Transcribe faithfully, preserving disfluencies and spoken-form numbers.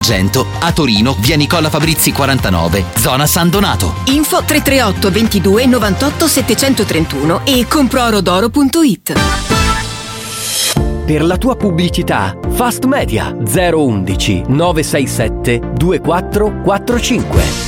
Gento, a Torino, via Nicola Fabrizi quarantanove, zona San Donato. Info tre tre otto ventidue novantotto settecentotrentuno e comprorodoro punto it. Per la tua pubblicità, Fast Media zero uno uno nove sei sette due quattro quattro cinque.